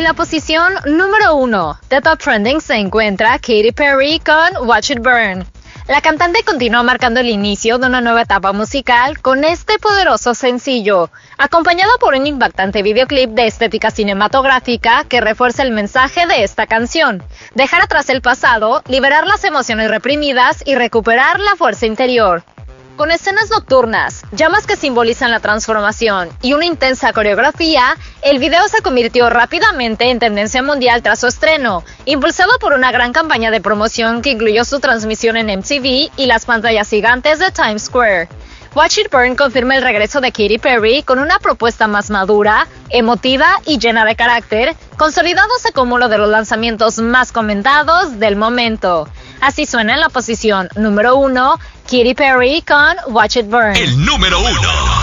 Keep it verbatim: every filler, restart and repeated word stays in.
En la posición número uno de Top Trending se encuentra Katy Perry con Watch It Burn. La cantante continúa marcando el inicio de una nueva etapa musical con este poderoso sencillo, acompañado por un impactante videoclip de estética cinematográfica que refuerza el mensaje de esta canción: dejar atrás el pasado, liberar las emociones reprimidas y recuperar la fuerza interior. Con escenas nocturnas, llamas que simbolizan la transformación y una intensa coreografía, el video se convirtió rápidamente en tendencia mundial tras su estreno, impulsado por una gran campaña de promoción que incluyó su transmisión en M T V y las pantallas gigantes de Times Square. Watch It Burn confirma el regreso de Katy Perry con una propuesta más madura, emotiva y llena de carácter, consolidándose como uno de los lanzamientos más comentados del momento. Así suena en la posición número uno, Katy Perry con Watch It Burn. El número uno.